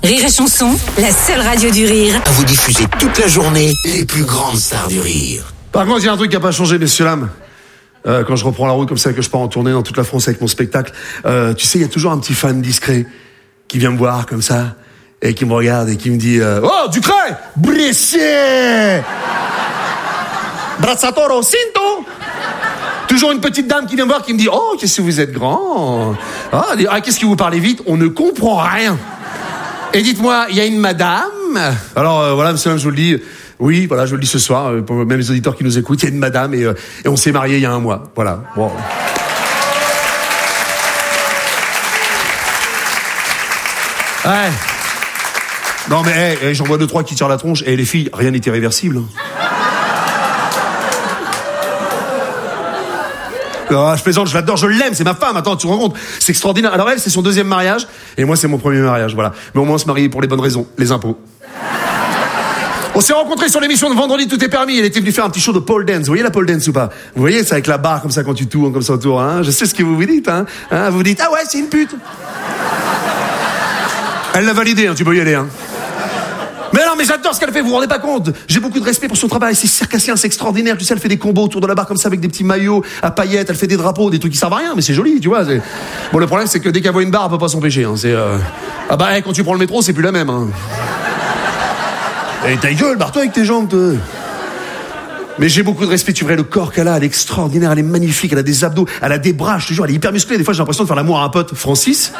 Rire et Chanson, la seule radio du rire. À vous diffuser toute la journée les plus grandes stars du rire. Par contre, il y a un truc qui n'a pas changé, messieurs dames. Quand je reprends la route comme ça, que je pars en tournée dans toute la France avec mon spectacle, tu sais, il y a toujours un petit fan discret qui vient me voir comme ça et qui me regarde et qui me dit oh, Ducret, Brescier, Brazzatoro, Cinto. Toujours une petite dame qui vient me voir qui me dit oh, qu'est-ce que vous êtes grand. Ah, qu'est-ce que vous parlez vite, on ne comprend rien. Et dites-moi, il y a une madame. Alors voilà, monsieur, je vous le dis. Oui, voilà, je le dis ce soir, pour même les auditeurs qui nous écoutent, il y a une madame et on s'est mariés il y a 1 mois. Voilà. Bon. Ouais. Non mais j'en vois 2-3 qui tirent la tronche et les filles, rien n'est irréversible. Oh, je plaisante, je l'adore, je l'aime, c'est ma femme, attends, tu te rends compte, c'est extraordinaire. Alors elle, c'est son 2e mariage, et moi, c'est mon 1er mariage, voilà. Mais au moins, on se marie pour les bonnes raisons, les impôts. On s'est rencontrés sur l'émission de Vendredi Tout est permis, elle était venue faire un petit show de pole dance, vous voyez la pole dance ou pas? Vous voyez, c'est avec la barre comme ça quand tu tournes, comme ça autour, hein. Je sais ce que vous vous dites, hein. Vous vous dites, ah ouais, c'est une pute. Elle l'a validé, hein, tu peux y aller, hein. Mais non, mais j'adore ce qu'elle fait, vous vous rendez pas compte. J'ai beaucoup de respect pour son travail, c'est circassien, c'est extraordinaire. Tu sais, elle fait des combos autour de la barre comme ça avec des petits maillots à paillettes, elle fait des drapeaux, des trucs qui servent à rien, mais c'est joli, tu vois. Bon, le problème, c'est que dès qu'elle voit une barre, elle peut pas s'empêcher, hein. Ah bah, quand tu prends le métro, c'est plus la même, hein. Et ta gueule, barre-toi avec tes jambes, toi. Mais j'ai beaucoup de respect, tu verrais le corps qu'elle a, elle est extraordinaire, elle est magnifique, elle a des abdos, elle a des bras, je te jure, elle est hyper musclée. Des fois, j'ai l'impression de faire l'amour à un pote, Francis.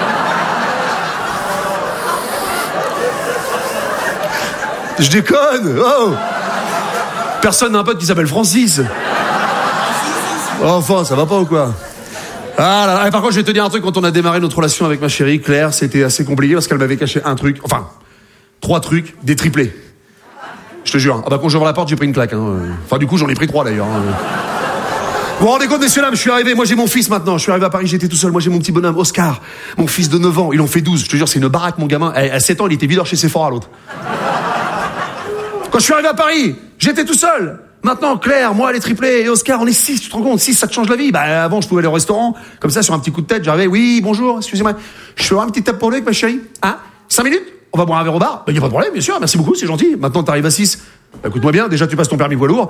Je déconne. Oh. Personne n'a un pote qui s'appelle Francis. Enfin, ça va pas ou quoi? Ah là là. Et par contre, je vais te dire un truc. Quand on a démarré notre relation avec ma chérie Claire, c'était assez compliqué parce qu'elle m'avait caché un truc. Enfin, 3 trucs, des triplés. Je te jure. Ah bah quand j'ouvre la porte, j'ai pris une claque, hein. Enfin, du coup, j'en ai pris 3 d'ailleurs, hein. Vous vous rendez compte, messieurs, là, je suis arrivé, moi j'ai mon fils maintenant, je suis arrivé à Paris, j'étais tout seul, moi j'ai mon petit bonhomme, Oscar, mon fils de 9 ans, il en fait 12, je te jure, c'est une baraque, mon gamin. À 7 ans, il était videur chez Sephora, l'autre. Quand je suis arrivé à Paris, j'étais tout seul. Maintenant, Claire, moi, les triplés et Oscar, on est 6, tu te rends compte, 6, ça te change la vie. Bah, avant, je pouvais aller au restaurant, comme ça, sur un petit coup de tête, j'arrivais, oui, bonjour, excusez-moi, je peux avoir une petite tape pour lui avec ma chérie? Hein? 5 minutes? On va boire un verre au bar? Bah, y a pas de problème, bien sûr, merci beaucoup, c'est gentil. Maintenant, t'arrives à 6. Bah, écoute-moi bien, déjà, tu passes ton permis poids lourd.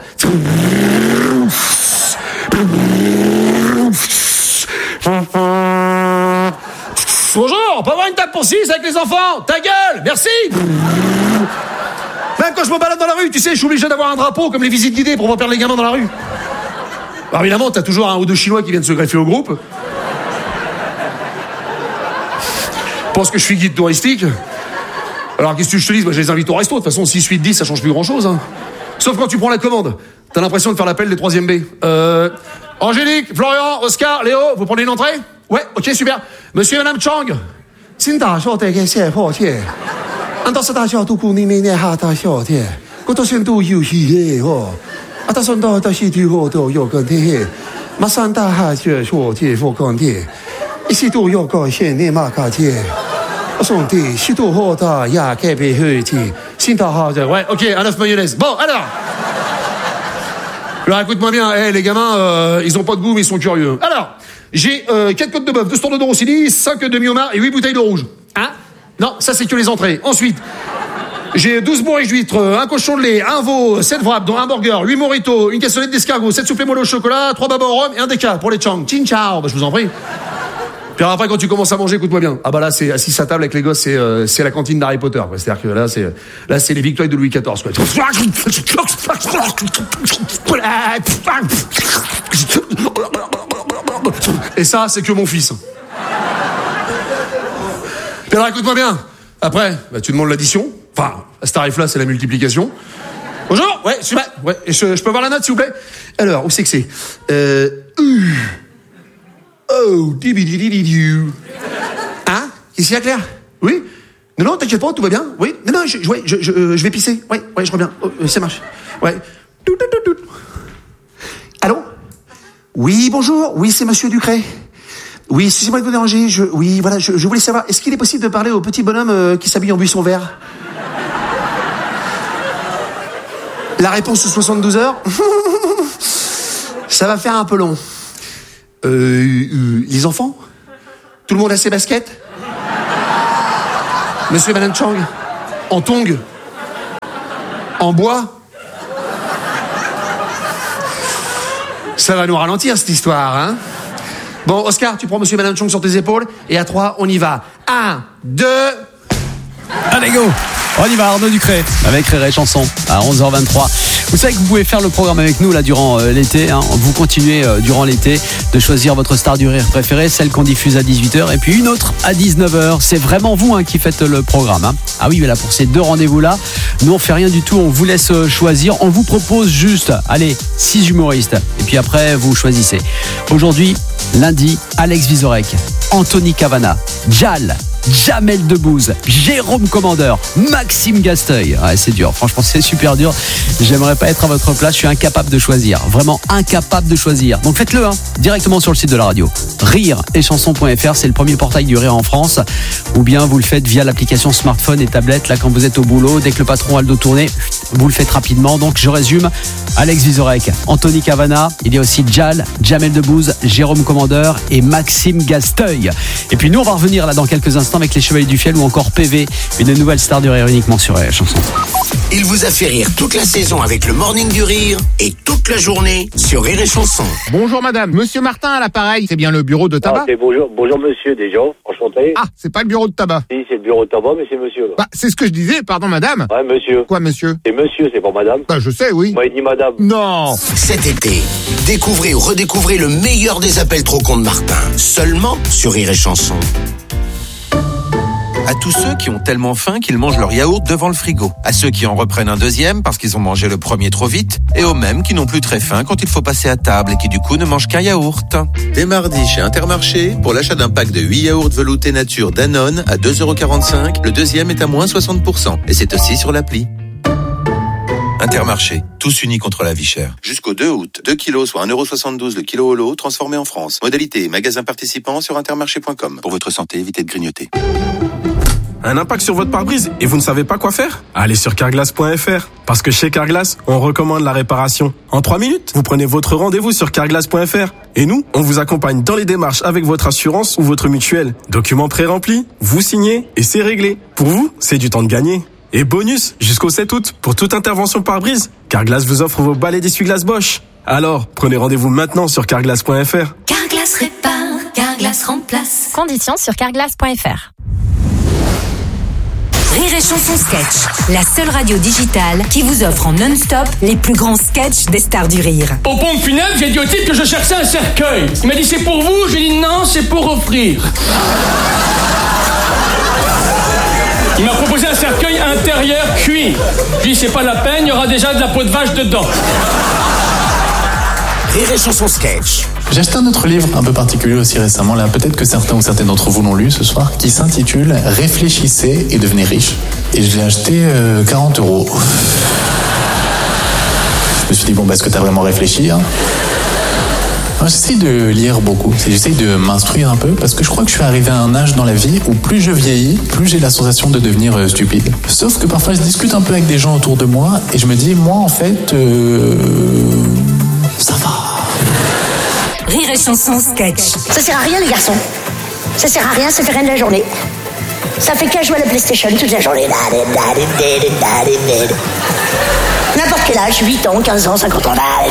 Bonjour, on peut avoir une table pour 6 avec les enfants? Ta gueule, merci. Même quand je me balade dans la rue, tu sais, je suis obligé d'avoir un drapeau comme les visites guidées pour pas perdre les gamins dans la rue. Alors évidemment, t'as toujours 1 ou 2 Chinois qui viennent se greffer au groupe. Pense que je suis guide touristique. Alors qu'est-ce que je te dis? Bah, je les invite au resto. De toute façon, 6, 8, 10, ça change plus grand-chose, hein. Sauf quand tu prends la commande. T'as l'impression de faire l'appel des 3e B. Angélique, Florian, Oscar, Léo, vous prenez une entrée? Ouais, ok, super. Monsieur et Madame Chang. Ouais, ok, un œuf mayonnaise. Bon, alors écoute-moi bien, les gamins, ils ont pas de goût, mais ils sont curieux. Alors, j'ai 4 côtes de bœuf, 2 standards de Rossini, 5 demi-homards et 8 bouteilles de rouge. Hein? Non, ça c'est que les entrées. Ensuite, j'ai 12 bourriches d'huîtres, un cochon de lait, un veau, 7 wraps, dont un burger, 8 mojitos, une cassolette d'escargot, 7 soufflés moelleux au chocolat, 3 babas au rhum et un déca pour les Chang. Chin ciao, bah je vous en prie. Puis après, quand tu commences à manger, écoute-moi bien. Ah bah là, c'est assis à table avec les gosses, c'est la cantine d'Harry Potter, quoi. C'est-à-dire que là, c'est les victoires de Louis XIV, quoi. Et ça, c'est que mon fils. Puis alors, écoute-moi bien. Après, bah, tu demandes l'addition. Enfin, à ce tarif-là, c'est la multiplication. Bonjour. Ouais, super. Ouais. Et je peux avoir la note, s'il vous plaît? Alors, où c'est que c'est? Oh, dibididididiu. Hein? Qu'est-ce qu'il y a, Claire? Oui? Non, t'inquiète pas, tout va bien? Oui? Non, je vais pisser. Ouais, je reviens. Oh, ça marche. Ouais. Allô? Oui, bonjour. Oui, c'est Monsieur Ducret. Oui, excusez-moi de vous déranger. Oui, voilà, je voulais savoir, est-ce qu'il est possible de parler au petit bonhomme qui s'habille en buisson vert? La réponse sous 72 heures? Ça va faire un peu long. Les enfants? Tout le monde a ses baskets? Monsieur et Madame Chang, en tongs, en bois. Ça va nous ralentir, cette histoire, hein? Bon, Oscar, tu prends Monsieur et Madame Chang sur tes épaules, et à 3, on y va. 1, 2... Allez, go! On y va, Arnaud Ducré, avec Rire et Chanson, à 11h23. Vous savez que vous pouvez faire le programme avec nous là durant l'été, hein. Vous continuez durant l'été de choisir votre star du rire préférée, celle qu'on diffuse à 18h, et puis une autre à 19h. C'est vraiment vous, hein, qui faites le programme, hein. Ah oui, mais là, pour ces 2 rendez-vous-là, nous on fait rien du tout, on vous laisse choisir. On vous propose juste, allez, 6 humoristes, et puis après, vous choisissez. Aujourd'hui, lundi, Alex Vizorek, Anthony Cavana, Jal, Jamel Debbouze, Jérôme Commandeur, Maxime Gasteuil. Ouais, c'est dur, franchement c'est super dur. J'aimerais pas être à votre place, je suis incapable de choisir. Vraiment incapable de choisir. Donc faites-le, hein, directement sur le site de la radio. Rireetchanson.fr, c'est le premier portail du rire en France. Ou bien vous le faites via l'application smartphone et tablette. Là, quand vous êtes au boulot, dès que le patron a le dos tourné, vous le faites rapidement. Donc je résume, Alex Vizorek, Anthony Cavana, il y a aussi Jal, Jamel Debbouze, Jérôme Commandeur et Maxime Gasteuil. Et puis nous on va revenir là dans quelques instants avec les Chevaliers du Fiel ou encore PV, une nouvelle star du rire uniquement sur Rire et Chanson. Il vous a fait rire toute la saison avec le Morning du Rire et toute la journée sur Rire et Chanson. Bonjour madame, monsieur Martin à l'appareil, c'est bien le bureau de tabac? C'est bonjour monsieur déjà, enchanté. Ah, c'est pas le bureau de tabac. Si, c'est le bureau de tabac, mais c'est monsieur. Bah, c'est ce que je disais, pardon madame. Ouais, monsieur. Quoi monsieur? C'est monsieur, c'est pas madame. Bah, je sais, oui. Moi, il dit madame. Non. Cet été, découvrez ou redécouvrez le meilleur des appels trop cons de Martin, seulement sur Rire et Chanson. À tous ceux qui ont tellement faim qu'ils mangent leur yaourt devant le frigo. À ceux qui en reprennent un deuxième parce qu'ils ont mangé le premier trop vite. Et aux mêmes qui n'ont plus très faim quand il faut passer à table et qui du coup ne mangent qu'un yaourt. Dès mardi chez Intermarché, pour l'achat d'un pack de 8 yaourts veloutés nature Danone à 2,45€, le deuxième est à moins 60%. Et c'est aussi sur l'appli. Intermarché, tous unis contre la vie chère. Jusqu'au 2 août, 2 kilos soit 1,72€ le kilo au lot, transformé en France. Modalité et magasin participant sur intermarché.com. Pour votre santé, évitez de grignoter. Un impact sur votre pare-brise et vous ne savez pas quoi faire? Allez sur Carglass.fr. Parce que chez Carglass, on recommande la réparation. En 3 minutes, vous prenez votre rendez-vous sur Carglass.fr. Et nous, on vous accompagne dans les démarches avec votre assurance ou votre mutuelle. Documents pré-remplis, vous signez et c'est réglé. Pour vous, c'est du temps de gagner. Et bonus, jusqu'au 7 août, pour toute intervention pare-brise, Carglass vous offre vos balais d'essuie-glace Bosch. Alors, prenez rendez-vous maintenant sur Carglass.fr. Carglass répare, Carglass remplace. Conditions sur Carglass.fr. Rire et Chanson Sketch, la seule radio digitale qui vous offre en non-stop les plus grands sketchs des stars du rire. Au pompe funèbre, j'ai dit au type que je cherchais un cercueil. Il m'a dit c'est pour vous, j'ai dit non, c'est pour offrir. Il m'a proposé un cercueil intérieur cuit. Je lui ai dit c'est pas la peine, il y aura déjà de la peau de vache dedans. Rire et Chanson Sketch. J'ai acheté un autre livre un peu particulier aussi récemment, là peut-être que certains ou certaines d'entre vous l'ont lu ce soir, qui s'intitule « Réfléchissez et devenez riche ». Et je l'ai acheté 40€. Je me suis dit, bon, est-ce que t'as vraiment réfléchi, hein? J'essaye de lire beaucoup, j'essaye de m'instruire un peu, parce que je crois que je suis arrivé à un âge dans la vie où plus je vieillis, plus j'ai la sensation de devenir stupide. Sauf que parfois je discute un peu avec des gens autour de moi, et je me dis, moi en fait, ça va. Rire et Chanson Sketch. Ça sert à rien les garçons. Ça sert à rien, ça fait rien de la journée. Ça fait qu'à jouer à la PlayStation toute la journée. N'importe quel âge, 8 ans, 15 ans, 50 ans.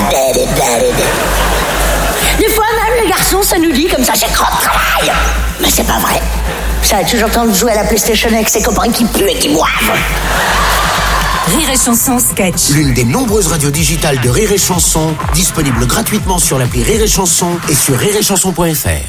Des fois même les garçons, ça nous dit comme ça, j'ai trop de travail. Mais c'est pas vrai. Ça a toujours le temps de jouer à la PlayStation avec ses copains qui puent et qui boivent. Rire et Chanson Sketch. L'une des nombreuses radios digitales de Rire et Chanson, disponible gratuitement sur l'appli Rire et Chanson et sur rireetchanson.fr.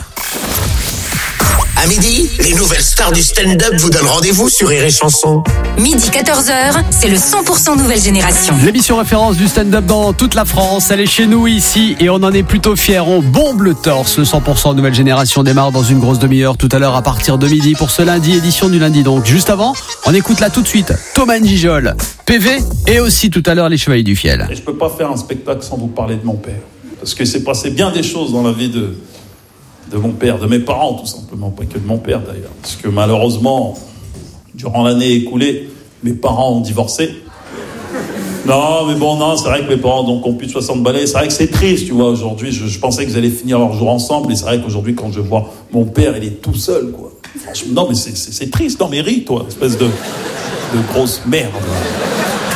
À midi, les nouvelles stars du stand-up vous donnent rendez-vous sur Rire et Chanson. Midi 14h, c'est le 100% nouvelle génération. L'émission référence du stand-up dans toute la France, elle est chez nous ici et on en est plutôt fiers. On bombe le torse. Le 100% nouvelle génération démarre dans une grosse demi-heure tout à l'heure à partir de midi pour ce lundi, édition du lundi. Donc juste avant, on écoute là tout de suite Thomas Njijol, PV et aussi tout à l'heure les Chevaliers du Fiel. Et je peux pas faire un spectacle sans vous parler de mon père. Parce que c'est passé bien des choses dans la vie de mon père, de mes parents tout simplement, pas que de mon père d'ailleurs. Parce que malheureusement, durant l'année écoulée, mes parents ont divorcé. Non, mais bon, non, c'est vrai que mes parents ont plus de 60 balais. C'est vrai que c'est triste, tu vois, aujourd'hui. Je pensais qu'ils allaient finir leur jour ensemble. Et c'est vrai qu'aujourd'hui, quand je vois mon père, il est tout seul, quoi. Franchement, non, mais c'est triste. Non, mais ris, toi, espèce de grosse merde.